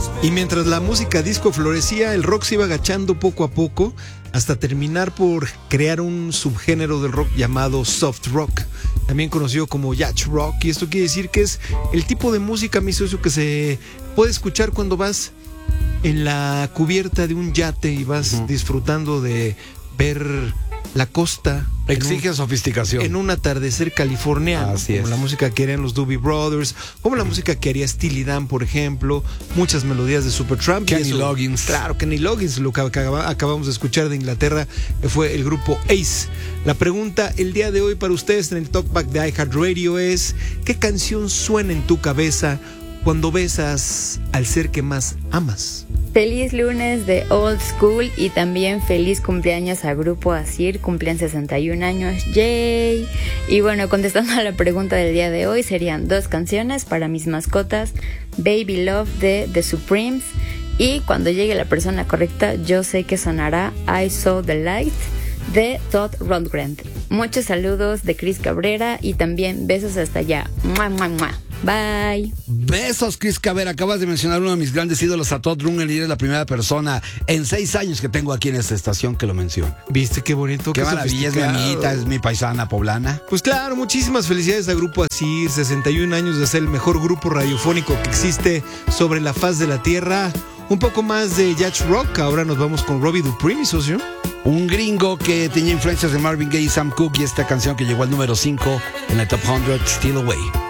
Y mientras la música disco florecía, el rock se iba agachando poco a poco hasta terminar por crear un subgénero del rock llamado soft rock, también conocido como yacht rock. Y esto quiere decir que es el tipo de música, mi socio, que se puede escuchar cuando vas en la cubierta de un yate y vas disfrutando de ver la costa. Exige sofisticación. En un atardecer californiano. Así como es. la música que harían los Doobie Brothers, como la música que haría Steely Dan, por ejemplo. Muchas melodías de Supertramp. Kenny Loggins. Claro, Kenny Loggins, lo que acabamos de escuchar de Inglaterra, fue el grupo Ace. La pregunta el día de hoy para ustedes en el Talkback de iHeartRadio es: ¿qué canción suena en tu cabeza cuando besas al ser que más amas? Feliz lunes de Old School y también feliz cumpleaños a Grupo Asir, cumplen 61 años, ¡yay! Y bueno, contestando a la pregunta del día de hoy, serían dos canciones para mis mascotas: Baby Love de The Supremes y cuando llegue la persona correcta, yo sé que sonará I Saw the Light de Todd Rundgren. Muchos saludos de Chris Cabrera y también besos hasta allá. ¡Mua, mua, mua! Bye. Besos, Chris Cabrera. Acabas de mencionar uno de mis grandes ídolos, a Todd Rundgren, y eres la primera persona en 6 años que tengo aquí en esta estación que lo menciona. ¿Viste qué bonito? Qué maravilla, es mi amiguita, es mi paisana poblana. Pues claro, muchísimas felicidades al Grupo Asir, 61 años de ser el mejor grupo radiofónico que existe sobre la faz de la tierra. Un poco más de yacht rock, ahora nos vamos con Robbie Dupree, mi socio. Un gringo que tenía influencias de Marvin Gaye y Sam Cooke, y esta canción que llegó al número 5 en la Top 100, Steal Away.